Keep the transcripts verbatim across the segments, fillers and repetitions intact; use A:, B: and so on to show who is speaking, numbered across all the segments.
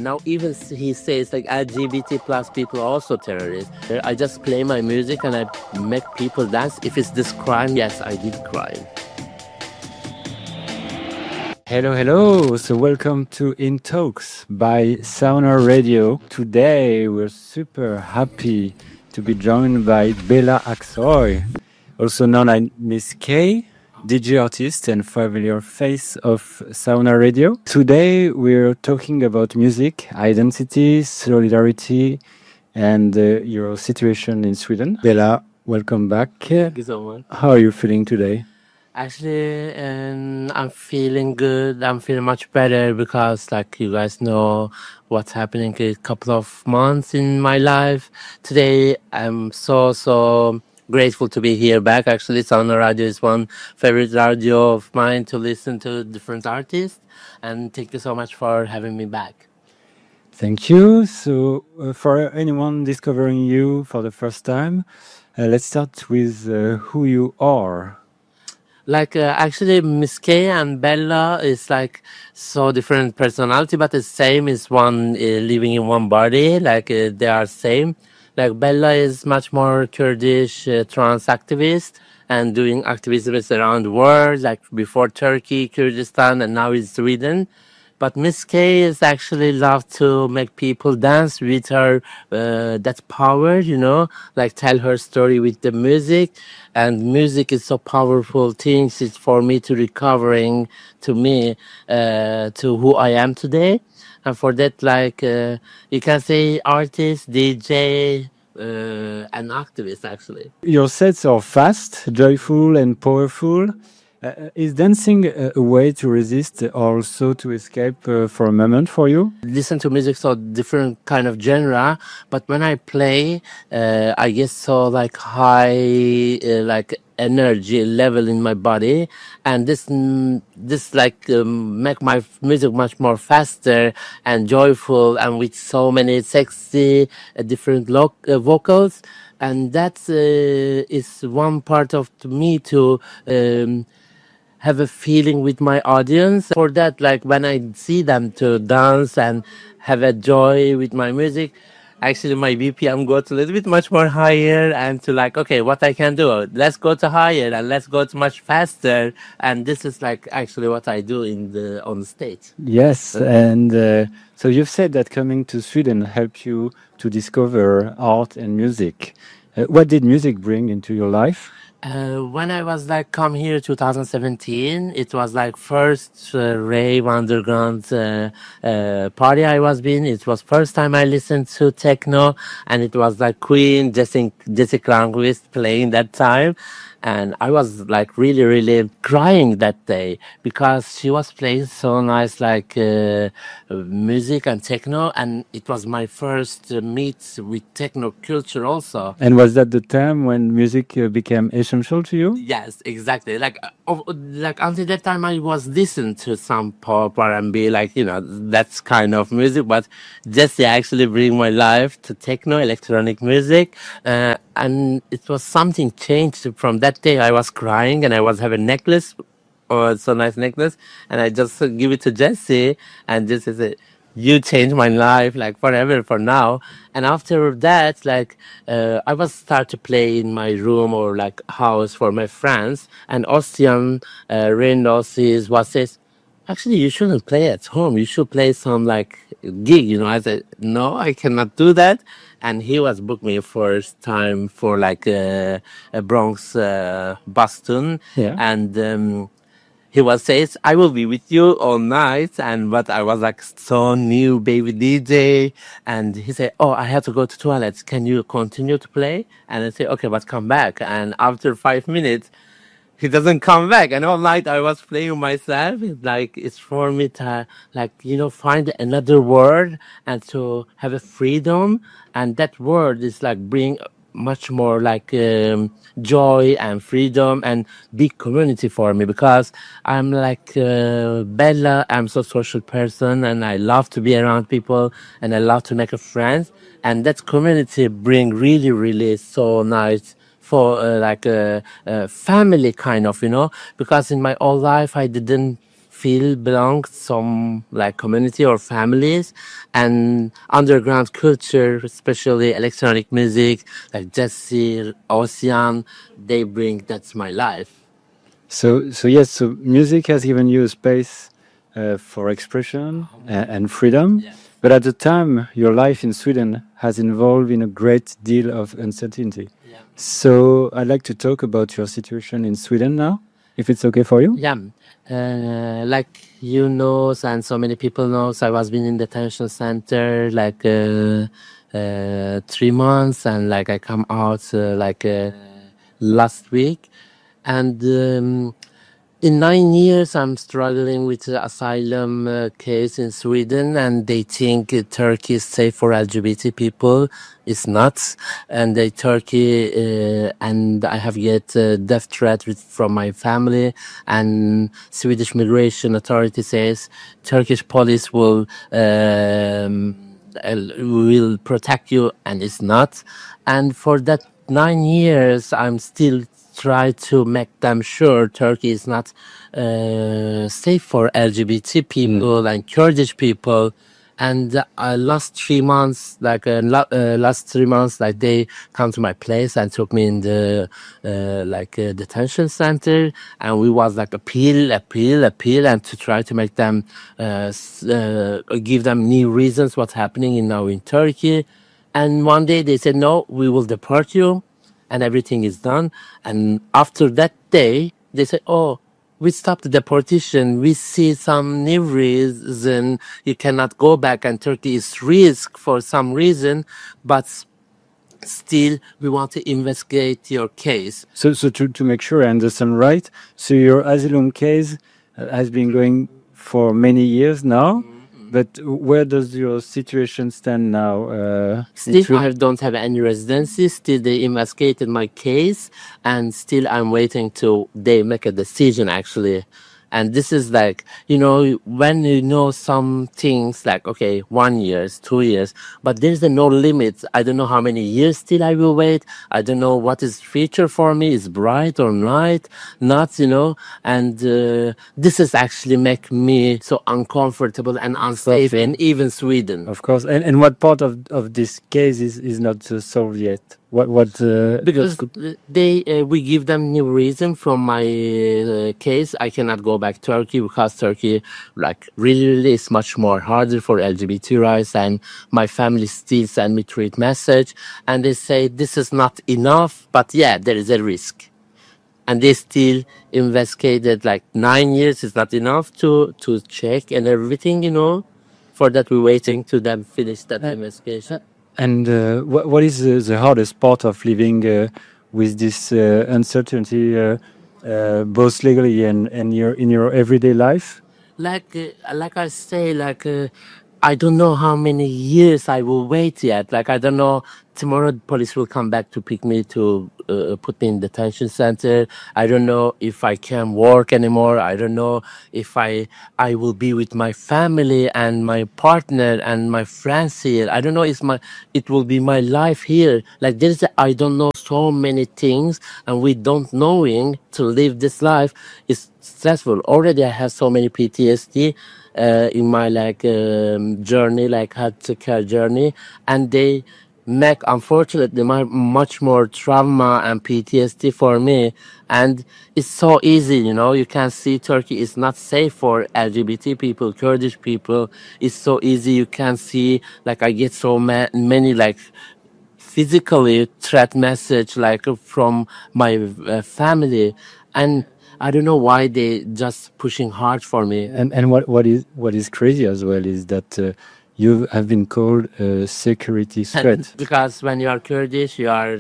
A: Now even he says like L G B T plus people are also terrorists. I just play my music and I make people dance. If it's this crime, yes, I did crime.
B: Hello, hello. So welcome to In Talks by Sauna Radio. Today we're super happy to be joined by Bella Aksoy, also known as Miss K, D J artist and familiar face of Sauna Radio. Today we're talking about music, identity, solidarity, and uh, your situation in Sweden. Bella, welcome back.
A: Thank you so much.
B: How are you feeling today?
A: Actually, um, I'm feeling good. I'm feeling much better because, like you guys know, what's happening in a couple of months in my life. Today, I'm so so grateful to be here back. Actually, Sauna Radio is one favorite radio of mine to listen to different artists. And thank you so much for having me back.
B: Thank you. So, uh, for anyone discovering you for the first time, uh, let's start with uh, who you are.
A: Like uh, actually, Miss K and Bella is like so different personality, but the same is one uh, living in one body. Like uh, they are same. Like Bella is much more Kurdish uh, trans activist and doing activism around the world. Like before Turkey, Kurdistan, and now in Sweden. But Miss K is actually love to make people dance with her uh, that power, you know, like tell her story with the music. And music is so powerful things. It's for me to recovering to me uh, to who I am today. And for that, like uh, you can say artist, D J, uh, and activist actually.
B: Your sets are fast, joyful, and powerful. Uh, is dancing a, a way to resist, or also to escape uh, for a moment for you?
A: Listen to music so different kind of genre, but when I play, uh, I get so like high uh, like energy level in my body, and this mm, this like um, make my f- music much more faster and joyful, and with so many sexy uh, different lo- uh, vocals, and that uh, is one part of to me to. Um, have a feeling with my audience. For that, like when I see them to dance and have a joy with my music, actually my B P M goes a little bit much more higher and to like, okay, what I can do, let's go to higher and let's go to much faster. And this is like actually what I do in the on stage.
B: Yes, and uh, so you've said that coming to Sweden helped you to discover art and music. Uh, what did music bring into your life?
A: Uh, when I was like come here twenty seventeen, it was like first uh, rave underground uh, uh, party I was been. It was first time I listened to techno, and it was like Queen, Jesse Jesse Cranquist playing that time, and I was like really really crying that day because she was playing so nice like uh, uh, music and techno, and it was my first uh, meet with techno culture also.
B: And was that the time when music uh, became essential to you?
A: Yes, exactly. Like, uh, of- like until that time, I was listening to some pop R and B, like you know, that's kind of music. But Jesse actually bring my life to techno, electronic music, uh, and it was something changed from that day. I was crying, and I was having necklace, oh, it's so nice necklace, and I just uh, give it to Jesse, and Jesse said, "You changed my life, like forever for now." And after that, like uh, I was start to play in my room or like house for my friends, and Ostian uh, Reynold says, "What says?" Actually, you shouldn't play at home. You should play some like gig, you know. I said, no, I cannot do that. And he was booked me first time for like uh, a Bronx uh, Boston,
B: Yeah.
A: and um, he was says, I will be with you all night. And but I was like so new baby D J. And he said, oh, I have to go to toilets. Can you continue to play? And I say, okay, but come back. And after five minutes, he doesn't come back. And all night I was playing myself. It's like it's for me to like, you know, find another word and to have a freedom. And that word is like bring much more like um, joy and freedom and big community for me because I'm like uh, Bella. I'm so social person and I love to be around people and I love to make a friends. And that community bring really, really so nice for uh, like a, a family kind of, you know, because in my old life I didn't feel belong to some like community or families, and underground culture, especially electronic music like Jesse, Ocean, they bring that's my life.
B: So, so yes, so music has given you a space uh, for expression and, and freedom.
A: Yeah.
B: But at the time, your life in Sweden has involved in a great deal of uncertainty.
A: Yeah.
B: So I'd like to talk about your situation in Sweden now, if it's okay for you.
A: Yeah, uh, like you know, and so many people know, I was been in detention center like uh, uh, three months, and like I come out uh, like uh, last week, and um, in nine years I'm struggling with the asylum uh, case in Sweden, and they think uh, Turkey is safe for L G B T people. It's not, and they Turkey uh, and I have get uh, death threat with, from my family, and Swedish migration authority says Turkish police will um, uh, will protect you, and it's not. And for that nine years I'm still try to make them sure Turkey is not uh, safe for L G B T people and Kurdish people. And uh, last three months, like uh, la- uh, last three months, like they come to my place and took me in the uh, like uh, detention center, and we was like appeal, appeal, appeal, and to try to make them uh, s- uh, give them new reasons what's happening in now in Turkey. And one day they said, no, we will deport you, and everything is done. And after that day, they say, oh, we stopped the deportation. We see some new reason you cannot go back, and Turkey is risk for some reason, but still we want to investigate your case.
B: So, so to, to make sure I understand right, so your asylum case uh, has been going for many years now. But where does your situation stand now? Uh, in
A: Still,
B: Sweden?
A: I don't have any residency. Still, they investigated my case, and still, I'm waiting to they make a decision actually. And this is like, you know, when you know some things like, okay, one years, two years, but there's a no limit. I don't know how many years still I will wait. I don't know what is future for me, is bright or not, not, you know. And uh, this is actually make me so uncomfortable and unsafe, and even Sweden.
B: Of course. And, and what part of, of this case is, is not uh, solved yet? What what? Uh,
A: Because they uh, we give them new reason from my uh, case. I cannot go back to Turkey because Turkey, like, really, really is much more harder for L G B T rights, and my family still send me tweet message, and they say this is not enough, but yeah, there is a risk, and they still investigated like nine years is not enough to to check and everything, you know. For that, we're waiting to them finish that investigation.
B: and uh, what what is the, the hardest part of living uh, with this uh, uncertainty, uh, uh, both legally and and your in your everyday life?
A: Like uh, like I say, like uh, I don't know how many years I will wait yet. Like I don't know. Tomorrow, the police will come back to pick me to uh, put me in detention center. I don't know if I can work anymore. I don't know if I I will be with my family and my partner and my friends here. I don't know if my it will be my life here. Like there's a, I don't know so many things, and we don't knowing to live this life is stressful. Already, I have so many P T S D uh, in my like um, journey, like health care journey, and they make unfortunately my, much more trauma and P T S D for me. And it's so easy, you know. You can see Turkey is not safe for L G B T people, Kurdish people. It's so easy. You can see, like, I get so ma- many like physically threat message like from my uh, family, and I don't know why they just pushing hard for me.
B: And and what what is what is crazy as well is that uh, you have been called a security threat.
A: Because when you are Kurdish, you are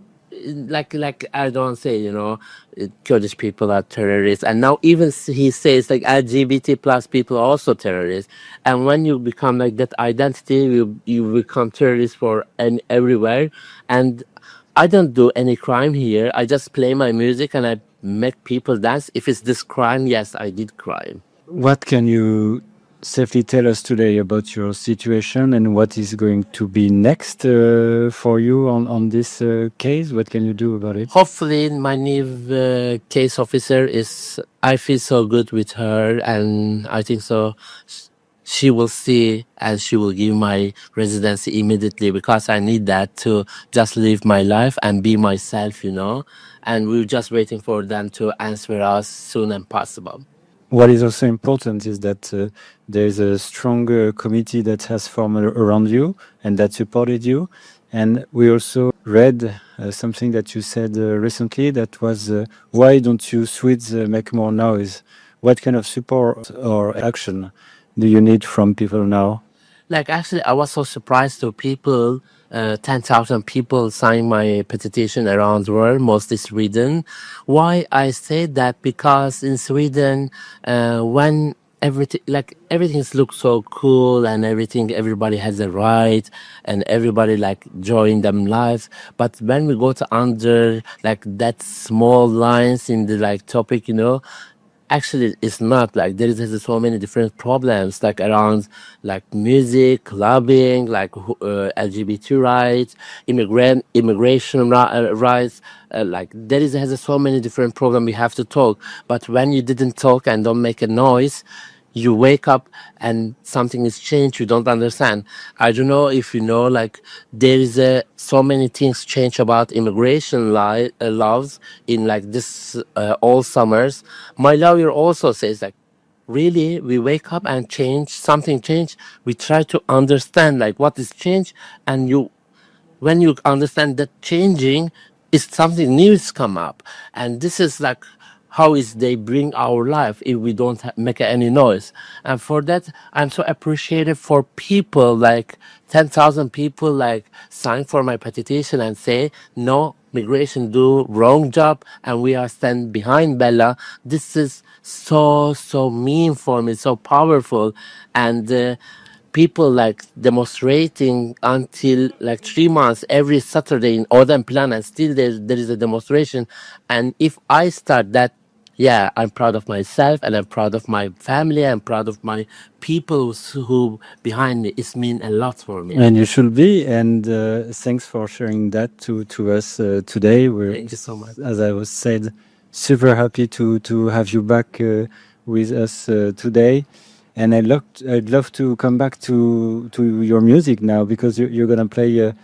A: like like I don't say, you know, Kurdish people are terrorists, and now even he says like L G B T plus people are also terrorists. And when you become like that identity, you you become terrorist for and everywhere. And I don't do any crime here. I just play my music and I make people dance. If it's this crime, yes, I did crime.
B: What can you safely tell us today about your situation and what is going to be next uh, for you on, on this uh, case? What can you do about it?
A: Hopefully, my new uh, case officer is. I feel so good with her, and I think so. She will see and she will give my residency immediately because I need that to just live my life and be myself, you know. And we're just waiting for them to answer us soon as possible.
B: What is also important is that uh, there is a strong uh, committee that has formed around you and that supported you. And we also read uh, something that you said uh, recently that was, uh, why don't you Swedes uh, make more noise? What kind of support or action do you need from people now?
A: Like, actually, I was so surprised to people, uh, ten thousand people signed my petition around the world, mostly Sweden. Why I say that? Because in Sweden, uh, when everything, like, everything looks so cool and everything, everybody has a right and everybody, like, join them lives. But when we go to under, like, that small lines in the, like, topic, you know, actually it's not like there is there's so many different problems like around like music, lobbying, like uh, L G B T rights, immigrant immigration ri- uh, rights, uh, like there is has so many different problems we have to talk. But when you didn't talk and don't make a noise, you wake up and something is changed you don't understand. I don't know if you know, like there is a, so many things change about immigration li- uh, laws in like this uh, all summers. My lawyer also says like, really, we wake up and change something change. We try to understand like what is change, and you when you understand that changing is something new is come up, and this is like how is they bring our life if we don't ha- make any noise. And for that I'm so appreciative for people like ten thousand people like sign for my petition and say no, migration do wrong job and we are stand behind Bella. This is so so meaningful, it's so powerful. And uh, people like demonstrating until like three months every Saturday in Odin Plan, and still there, there is a demonstration. And if I start that, yeah, I'm proud of myself and I'm proud of my family. I'm proud of my people who who behind me. It's mean a lot for me.
B: And you should be. And uh, thanks for sharing that to, to us uh, today. We're,
A: Thank you so much.
B: as I was said, super happy to, to have you back uh, with us uh, today. And I'd love, I'd love to come back to, to your music now, because you're, you're going to play a,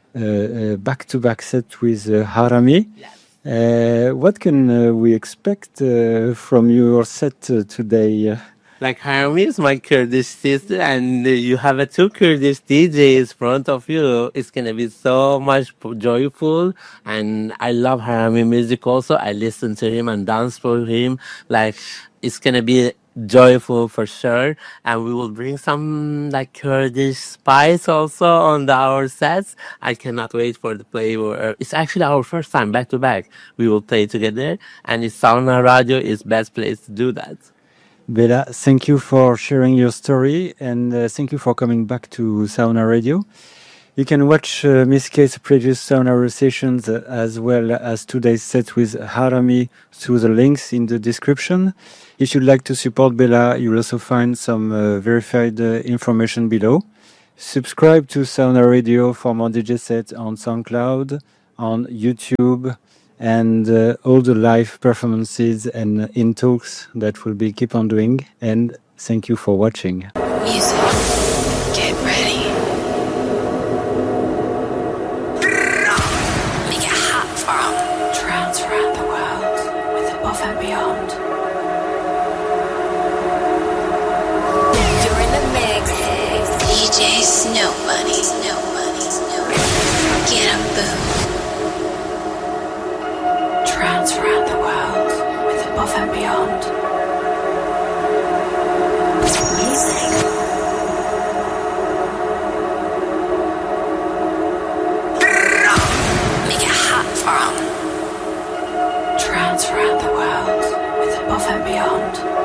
B: a, a back-to-back set with uh, Harami.
A: Yes.
B: Uh, what can uh, we expect uh, from your set uh, today?
A: Like Harami is my Kurdish sister, and uh, you have a two Kurdish D Js in front of you. It's gonna be so much p- joyful, and I love Harami music also. I listen to him and dance for him. Like it's gonna be joyful for sure, and we will bring some like Kurdish spice also on the, our sets. I cannot wait for the play. Uh, It's actually our first time back to back. We will play together, and it's Sauna Radio is best place to do that.
B: Bella, thank you for sharing your story, and uh, thank you for coming back to Sauna Radio. You can watch uh, Miss K's previous Sauna sessions uh, as well as today's set with Harami through the links in the description. If you'd like to support Bella, you'll also find some uh, verified uh, information below. Subscribe to Sauna Radio for more D J sets on SoundCloud, on YouTube, and uh, all the live performances and uh, in talks that we'll be keep on doing. And thank you for watching.
C: Music. Get ready. Make it hot for 'em. Trance around the world with Above and Beyond. During the mix, D J Snow Bunny. Snow Bunny. Snow Bunny. Get 'em, boom. Trance around the world with Above and Beyond. Music. Make it hot for 'em. Trance around the world with Above and Beyond.